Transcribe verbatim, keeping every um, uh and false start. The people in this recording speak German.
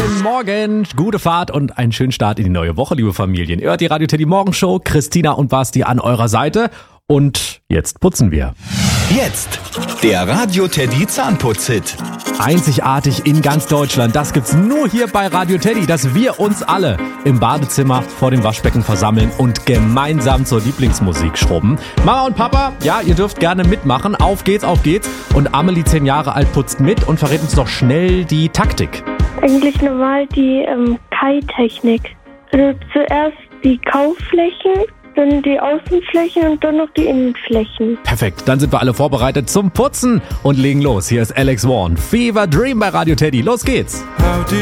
Guten Morgen, gute Fahrt und einen schönen Start in die neue Woche, liebe Familien. Ihr hört die Radio Teddy Morgenshow, Christina und Basti an eurer Seite und jetzt putzen wir. Jetzt der Radio Teddy Zahnputz-Hit. Einzigartig in ganz Deutschland, das gibt's nur hier bei Radio Teddy, dass wir uns alle im Badezimmer vor dem Waschbecken versammeln und gemeinsam zur Lieblingsmusik schrubben. Mama und Papa, ja, ihr dürft gerne mitmachen. Auf geht's, auf geht's. Und Amelie, zehn Jahre alt, putzt mit und verrät uns doch schnell die Taktik. Eigentlich normal die ähm, Kai-Technik. Also zuerst die Kaufflächen, dann die Außenflächen und dann noch die Innenflächen. Perfekt, dann sind wir alle vorbereitet zum Putzen und legen los. Hier ist Alex Warren, Fever Dream bei Radio Teddy. Los geht's! How do